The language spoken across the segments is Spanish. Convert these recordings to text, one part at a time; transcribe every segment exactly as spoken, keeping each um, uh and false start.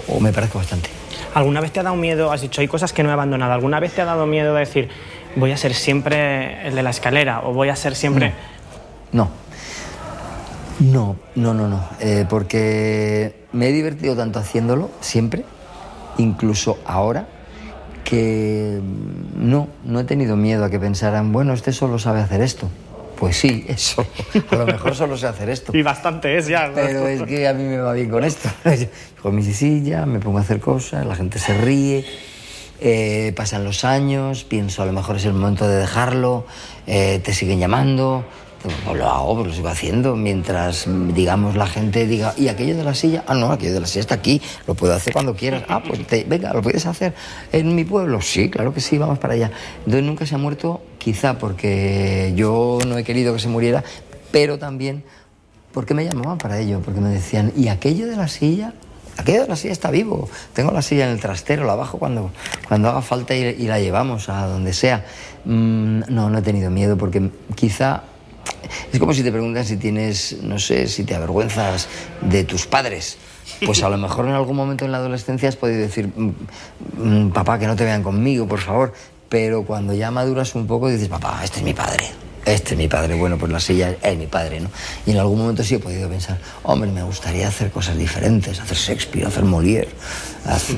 o me parezco bastante. ¿Alguna vez te ha dado miedo, has dicho, hay cosas que no he abandonado, alguna vez te ha dado miedo de decir, voy a ser siempre el de la escalera o voy a ser siempre...? No, no, no, no, no, eh, porque me he divertido tanto haciéndolo, siempre, incluso ahora, que no, no he tenido miedo a que pensaran, bueno, este solo sabe hacer esto. Pues sí, eso, a lo mejor solo sé hacer esto. Y bastante es ya, ¿no? Pero es que a mí me va bien con esto. Con mi silla, me pongo a hacer cosas, la gente se ríe, eh, pasan los años, pienso a lo mejor es el momento de dejarlo, eh, te siguen llamando, pues lo hago, pues lo sigo haciendo, mientras, digamos, la gente diga, ¿y aquello de la silla? Ah, no, aquello de la silla está aquí, lo puedo hacer cuando quieras. Ah, pues te, venga, ¿lo puedes hacer en mi pueblo? Sí, claro que sí, vamos para allá. Entonces nunca se ha muerto, quizá porque yo no he querido que se muriera, pero también porque me llamaban para ello, porque me decían, ¿y aquello de la silla? Aquello de la silla está vivo, tengo la silla en el trastero, la bajo cuando, cuando haga falta y, y la llevamos a donde sea. Mm, no, no he tenido miedo porque quizá... Es como si te preguntan si tienes, no sé, si te avergüenzas de tus padres. Pues a lo mejor en algún momento en la adolescencia has podido decir, papá, que no te vean conmigo, por favor. Pero cuando ya maduras un poco dices, papá, este es mi padre, este es mi padre. Bueno, pues la silla es mi padre, ¿no? Y en algún momento sí he podido pensar, hombre, me gustaría hacer cosas diferentes, hacer Shakespeare, hacer Molière. Hacer...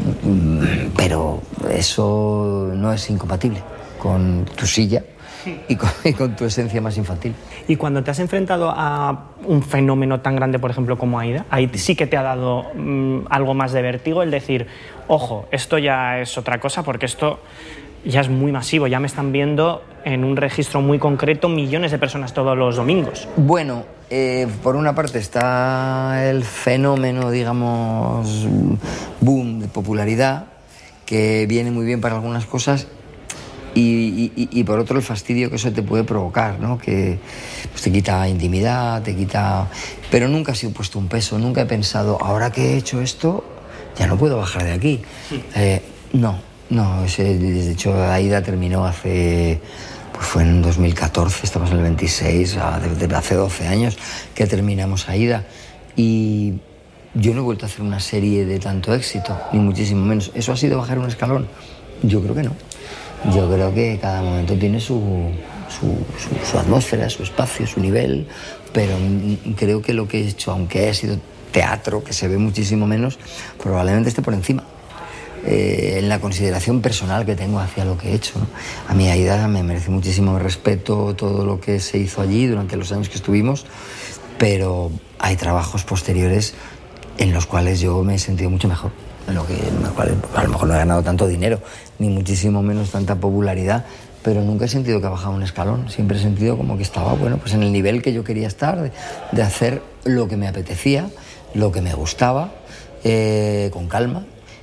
Pero eso no es incompatible con tu silla. Y con, y con tu esencia más infantil. Y cuando te has enfrentado a un fenómeno tan grande, por ejemplo, como Aida, ahí sí que te ha dado mmm, algo más de vértigo, el decir, ojo, esto ya es otra cosa, porque esto ya es muy masivo, ya me están viendo en un registro muy concreto millones de personas todos los domingos. Bueno, eh, por una parte está el fenómeno, digamos, boom de popularidad, que viene muy bien para algunas cosas. Y, y, y por otro el fastidio que eso te puede provocar, ¿no? Que pues, te quita intimidad, te quita... Pero nunca ha sido puesto un peso, nunca he pensado, ahora que he hecho esto, ya no puedo bajar de aquí. Sí. Eh, no, no, ese, de hecho Aida terminó hace... Pues fue en dos mil catorce, estamos en el veintiséis, hace doce años que terminamos Aida. Y yo no he vuelto a hacer una serie de tanto éxito, ni muchísimo menos. ¿Eso ha sido bajar un escalón? Yo creo que no. Yo creo que cada momento tiene su, su, su, su atmósfera, su espacio, su nivel, pero creo que lo que he hecho, aunque haya sido teatro, que se ve muchísimo menos, probablemente esté por encima. Eh, en la consideración personal que tengo hacia lo que he hecho, ¿no? A mí Aida me merece muchísimo respeto todo lo que se hizo allí durante los años que estuvimos, pero hay trabajos posteriores en los cuales yo me he sentido mucho mejor. En lo que a lo mejor no he ganado tanto dinero, ni muchísimo menos tanta popularidad, pero nunca he sentido que ha bajado un escalón. Siempre he sentido como que estaba, bueno, pues en el nivel que yo quería estar, de, de hacer lo que me apetecía, lo que me gustaba, eh, con calma.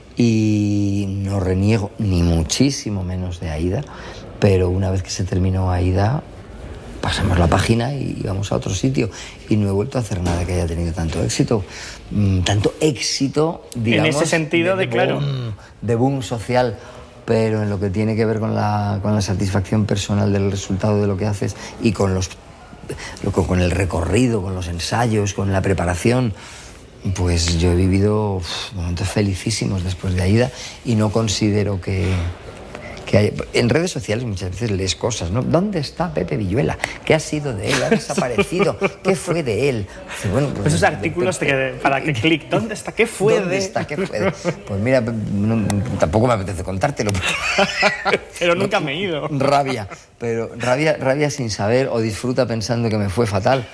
Y no reniego ni muchísimo menos de Aida, pero una vez que se terminó Aida, pasamos la página y vamos a otro sitio. Y no he vuelto a hacer nada que haya tenido tanto éxito. Mm, tanto éxito, digamos... En ese sentido de, de, de claro... Boom, de boom social, pero en lo que tiene que ver con la, con la satisfacción personal del resultado de lo que haces y con, los, con el recorrido, con los ensayos, con la preparación... Pues yo he vivido uf, momentos felicísimos después de Aida y no considero que... que hay... En redes sociales muchas veces lees cosas, ¿no? ¿Dónde está Pepe Villuela? ¿Qué ha sido de él? ¿Ha desaparecido? ¿Qué fue de él? Bueno, pues, esos artículos de, de, de, para que clic, ¿dónde está? ¿Qué fue ¿Dónde de...? está? ¿Qué fue de...? Pues mira, no, tampoco me apetece contártelo. Pero nunca me he ido. Rabia, pero rabia, rabia sin saber o disfruta pensando que me fue fatal.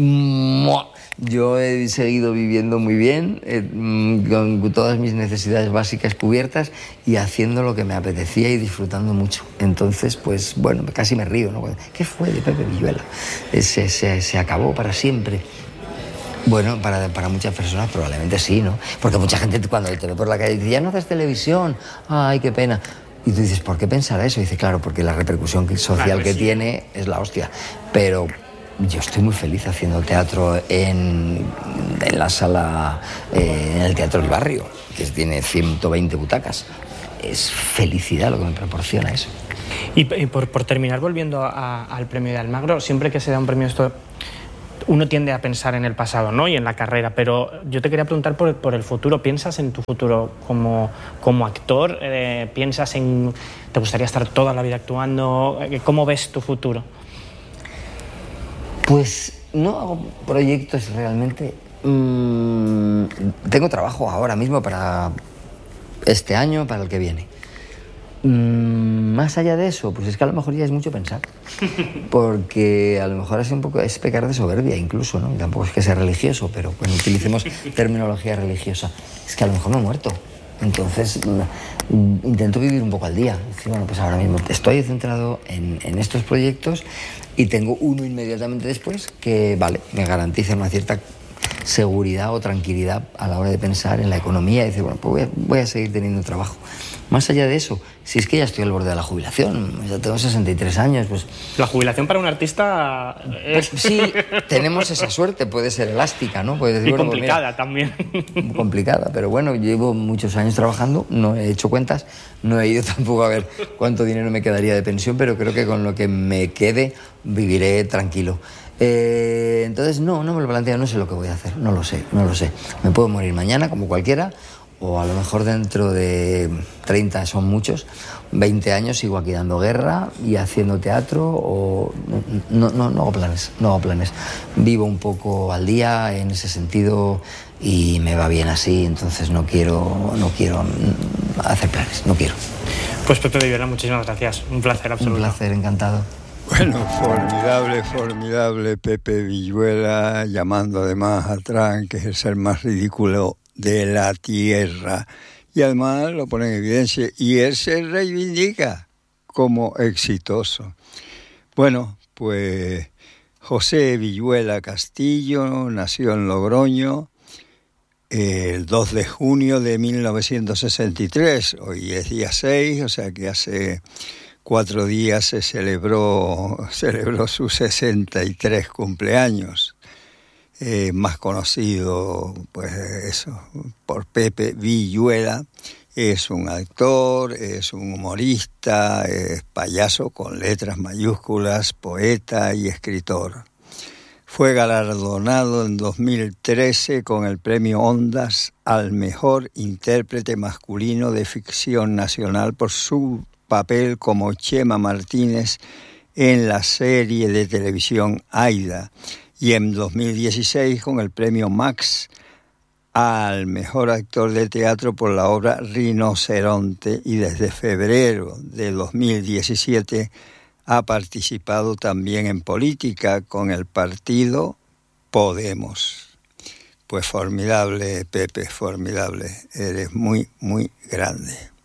Yo he seguido viviendo muy bien, eh, con todas mis necesidades básicas cubiertas y haciendo lo que me apetecía y disfrutando mucho. Entonces, pues bueno, casi me río, ¿no? ¿Qué fue de Pepe Villuela? Se, se, se acabó para siempre. Bueno, para, para muchas personas probablemente sí, ¿no? Porque mucha gente cuando te ve por la calle dice, ya no haces televisión, ay, qué pena. Y tú dices, ¿por qué pensará eso? Y dice, claro, porque la repercusión social claro, que sí. tiene es la hostia. Pero yo estoy muy feliz haciendo teatro en, en la sala, eh, en el Teatro del Barrio, que tiene ciento veinte butacas. Es felicidad lo que me proporciona eso. Y, y por, por terminar, volviendo a, al premio de Almagro, siempre que se da un premio esto, uno tiende a pensar en el pasado, ¿no? Y en la carrera, pero yo te quería preguntar por, por el futuro. ¿Piensas en tu futuro como, como actor? Eh, ¿Piensas en... ¿Te gustaría estar toda la vida actuando? ¿Cómo ves tu futuro? Pues no hago proyectos realmente. Mm, tengo trabajo ahora mismo para este año, para el que viene. Mm, más allá de eso, pues es que a lo mejor ya es mucho pensar. Porque a lo mejor es un poco, es pecar de soberbia incluso, ¿no? Y tampoco es que sea religioso, pero bueno, utilicemos terminología religiosa. Es que a lo mejor me he muerto. Entonces mm, intento vivir un poco al día. Es decir, bueno, pues ahora mismo estoy centrado en, en estos proyectos y tengo uno inmediatamente después que, vale, me garantiza una cierta seguridad o tranquilidad a la hora de pensar en la economía y decir, bueno, pues voy a, voy a seguir teniendo trabajo. Más allá de eso, si es que ya estoy al borde de la jubilación, ya tengo sesenta y tres años, pues... La jubilación para un artista... Pues sí, tenemos esa suerte, puede ser elástica, ¿no? Puede decir, y bueno, complicada pues mira, también. Complicada, pero bueno, llevo muchos años trabajando, no he hecho cuentas, no he ido tampoco a ver cuánto dinero me quedaría de pensión, pero creo que con lo que me quede viviré tranquilo. Eh, entonces, no, no me lo planteo, no sé lo que voy a hacer, no lo sé, no lo sé. Me puedo morir mañana, como cualquiera, o a lo mejor dentro de treinta, son muchos, veinte años sigo aquí dando guerra y haciendo teatro, o no, no, no hago planes, no hago planes. Vivo un poco al día en ese sentido y me va bien así, entonces no quiero, no quiero hacer planes, no quiero. Pues Pepe Villuela, muchísimas gracias, un placer absoluto. Un placer, encantado. Bueno, formidable, formidable Pepe Villuela, llamando además a Trump, que es el ser más ridículo de la tierra. Y además lo pone en evidencia y él se reivindica como exitoso. Bueno, pues José Villuela Castillo nació en Logroño el dos de junio de mil novecientos sesenta y tres. Hoy es día seis, o sea que hace cuatro días se celebró, celebró sus sesenta y tres cumpleaños. Eh, más conocido, pues eso, por Pepe Villuela. Es un actor, es un humorista, es payaso con letras mayúsculas, poeta y escritor. Fue galardonado en dos mil trece con el premio Ondas al mejor intérprete masculino de ficción nacional por su papel como Chema Martínez en la serie de televisión Aida, y en dos mil dieciséis con el premio Max al mejor actor de teatro por la obra Rinoceronte, y desde febrero de dos mil diecisiete ha participado también en política con el partido Podemos. Pues formidable, Pepe, formidable, eres muy, muy grande.